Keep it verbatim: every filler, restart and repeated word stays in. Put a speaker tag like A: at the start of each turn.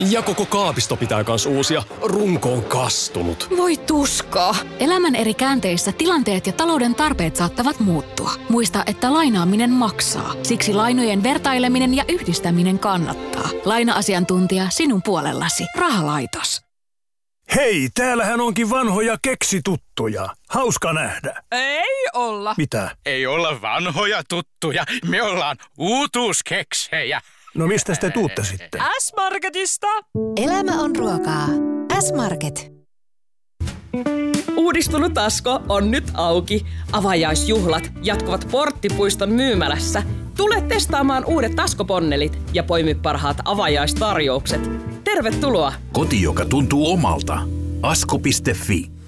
A: Ja koko kaapisto pitää kans uusia. Runko on kastunut.
B: Voi tuskaa. Elämän eri käänteissä tilanteet ja talouden tarpeet saattavat muuttua. Muista, että lainaaminen maksaa. Siksi lainojen vertaileminen ja yhdistäminen kannattaa. Laina-asiantuntija sinun puolellasi. Rahalaitos.
C: Hei, täällähän onkin vanhoja keksituttuja. Hauska nähdä.
D: Ei olla.
C: Mitä?
E: Ei olla vanhoja tuttuja. Me ollaan uutuuskeksejä.
C: No mistä te tuutte sitten?
D: S-Marketista.
F: Elämä on ruokaa. S-Market.
G: Uudistunut Asko on nyt auki. Avajaisjuhlat jatkuvat Porttipuiston myymälässä. Tule testaamaan uudet Asko-ponnelit ja poimi parhaat avajaistarjoukset. Tervetuloa!
H: Koti, joka tuntuu omalta. asko piste fi